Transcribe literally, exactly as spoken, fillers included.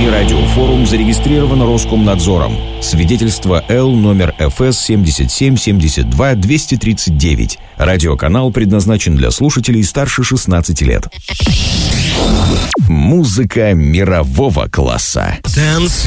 Всемирный радиофорум зарегистрирован Роскомнадзором. Свидетельство Л номер эф эс семьдесят семь семьдесят два двести тридцать девять. Радиоканал предназначен для слушателей старше шестнадцати лет. Музыка мирового класса. Dance